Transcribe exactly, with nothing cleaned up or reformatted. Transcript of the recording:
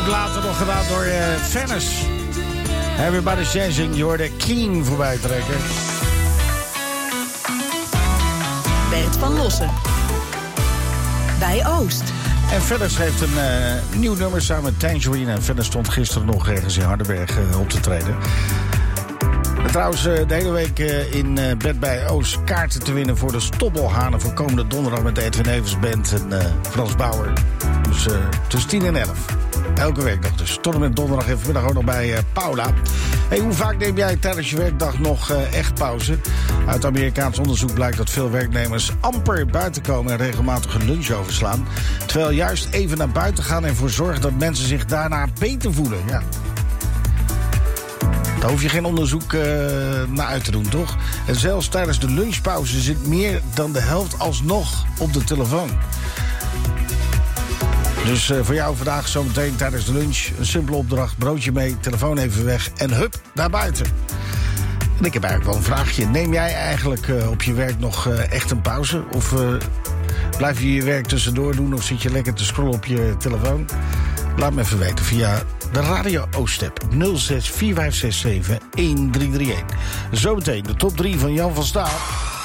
Ook later nog gedaan door uh, Venice. Everybody's Changing, je hoorde King voorbij trekken. Bert van Lossen. Bij Oost. En Venice heeft een uh, nieuw nummer samen met Tangerine. En Venice stond gisteren nog ergens in Hardenberg uh, op te treden. En trouwens, uh, de hele week uh, in uh, Bed bij Oost kaarten te winnen voor de Stobbelhanen voor komende donderdag met de Edwin Evers Band en uh, Frans Bauer. Dus uh, tussen tien en elf. Elke werkdag dus. Tot en met donderdag en vanmiddag ook nog bij uh, Paula. Hey, hoe vaak neem jij tijdens je werkdag nog uh, echt pauze? Uit Amerikaans onderzoek blijkt dat veel werknemers amper buiten komen en regelmatig een lunch overslaan. Terwijl juist even naar buiten gaan en ervoor zorgen dat mensen zich daarna beter voelen. Ja. Daar hoef je geen onderzoek uh, naar uit te doen, toch? En zelfs tijdens de lunchpauze zit meer dan de helft alsnog op de telefoon. Dus uh, voor jou vandaag zometeen tijdens de lunch een simpele opdracht. Broodje mee, telefoon even weg en hup, naar buiten. En ik heb eigenlijk wel een vraagje. Neem jij eigenlijk uh, op je werk nog uh, echt een pauze? Of uh, blijf je je werk tussendoor doen of zit je lekker te scrollen op je telefoon? Laat me even weten via de Radio Oost-app nul zes vier vijf zes zeven een drie drie een. Zometeen de top drie van Jan van Staal.